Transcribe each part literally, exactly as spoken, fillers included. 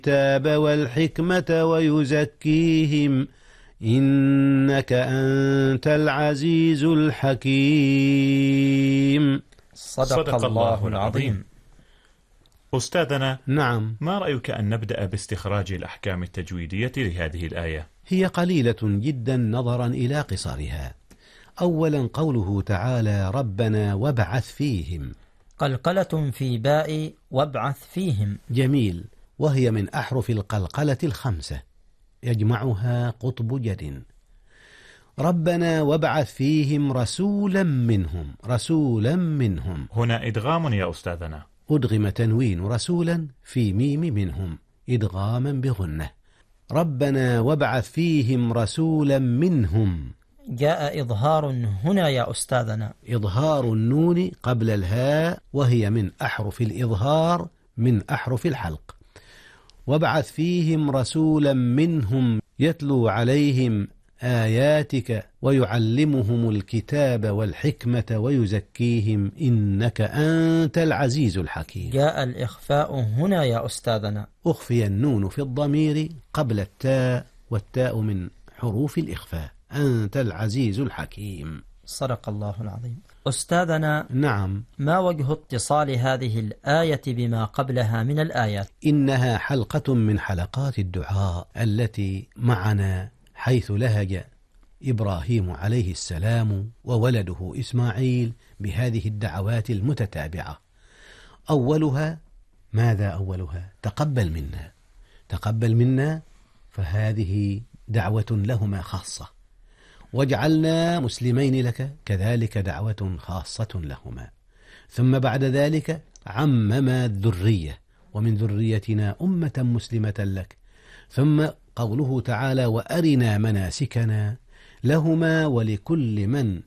الكتاب والحكمة ويزكيهم إنك أنت العزيز الحكيم. صدق, صدق الله العظيم. أستاذنا، نعم، ما رأيك أن نبدأ باستخراج الأحكام التجويدية لهذه الآية؟ هي قليلة جدا نظرا إلى قصرها. أولا قوله تعالى ربنا وابعث فيهم، قلقلة في باء وابعث فيهم، جميل، وهي من أحرف القلقلة الخمسة يجمعها قطب جد. ربنا وابعث فيهم رسولا منهم، رسولا منهم، هنا إدغام يا أستاذنا، أدغم تنوين رسولا في ميم منهم إدغاما بغنة. ربنا وابعث فيهم رسولا منهم، جاء إظهار هنا يا أستاذنا، إظهار النون قبل الهاء، وهي من أحرف الإظهار من أحرف الحلق. وابعث فيهم رسولا منهم يتلو عليهم آياتك ويعلمهم الكتاب والحكمة ويزكيهم إنك أنت العزيز الحكيم. جاء الإخفاء هنا يا أستاذنا، أخفي النون في الضمير قبل التاء، والتاء من حروف الإخفاء، أنت العزيز الحكيم. صدق الله العظيم. أستاذنا، نعم، ما وجه اتصال هذه الآية بما قبلها من الآيات؟ إنها حلقة من حلقات الدعاء التي معنا، حيث لهج إبراهيم عليه السلام وولده إسماعيل بهذه الدعوات المتتابعة. أولها ماذا؟ أولها تقبل منا، تقبل منا، فهذه دعوة لهما خاصة. واجعلنا مسلمين لك، كذلك دعوة خاصة لهما. ثم بعد ذلك عمم الذرية، ومن ذريتنا أمة مسلمة لك. ثم قوله تعالى وأرنا مناسكنا، لهما ولكل من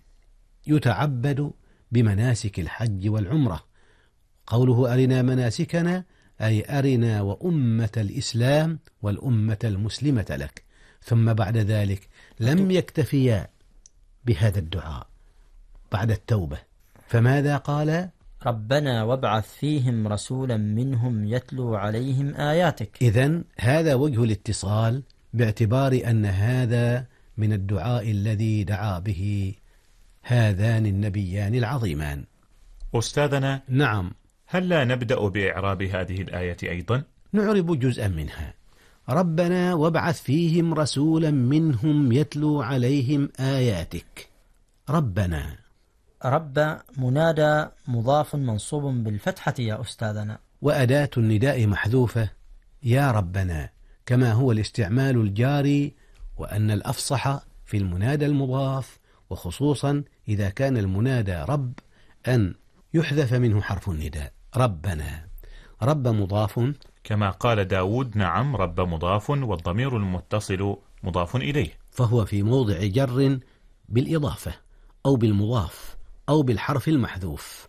يتعبد بمناسك الحج والعمرة. قوله أرنا مناسكنا أي أرنا وأمة الإسلام والأمة المسلمة لك. ثم بعد ذلك لم يكتفيا بهذا الدعاء بعد التوبة، فماذا قال؟ ربنا وابعث فيهم رسولا منهم يتلو عليهم آياتك. إذن هذا وجه الاتصال، باعتبار أن هذا من الدعاء الذي دعا به هذان النبيان العظيمان. أستاذنا، نعم، هل لا نبدأ بإعراب هذه الآية أيضا؟ نعرب جزءا منها. ربنا وابعث فيهم رسولا منهم يتلو عليهم آياتك. ربنا، رب منادى مضاف منصوب بالفتحة يا أستاذنا، وأداة النداء محذوفة يا ربنا، كما هو الاستعمال الجاري، وأن الأفصح في المنادى المضاف، وخصوصا إذا كان المنادى رب، أن يحذف منه حرف النداء. ربنا، رب مضاف، كما قال داود نعم رب مضاف، والضمير المتصل مضاف إليه، فهو في موضع جر بالإضافة أو بالمضاف أو بالحرف المحذوف.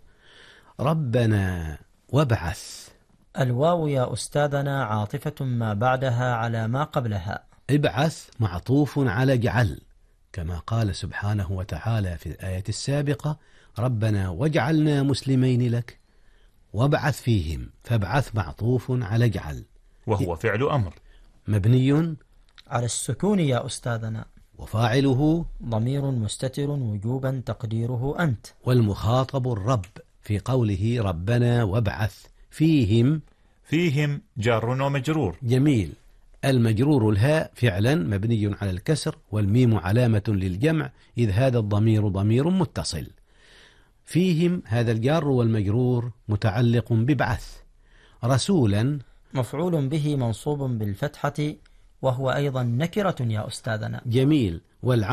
ربنا وابعث، الواو يا أستاذنا عاطفة ما بعدها على ما قبلها. ابعث معطوف على اجعل، كما قال سبحانه وتعالى في الآية السابقة ربنا واجعلنا مسلمين لك، وابعث فيهم، فابعث معطوف على اجعل، وهو فعل أمر مبني على السكون يا أستاذنا، وفاعله ضمير مستتر وجوبا تقديره أنت، والمخاطب الرب في قوله ربنا وابعث فيهم، فيهم جار ومجرور، جميل. المجرور الهاء فعلا مبني على الكسر، والميم علامة للجمع، إذ هذا الضمير ضمير متصل. فيهم هذا الجار والمجرور متعلق ببعث. رسولا مفعول به منصوب بالفتحة، وهو أيضا نكرة يا أستاذنا، جميل. والعمل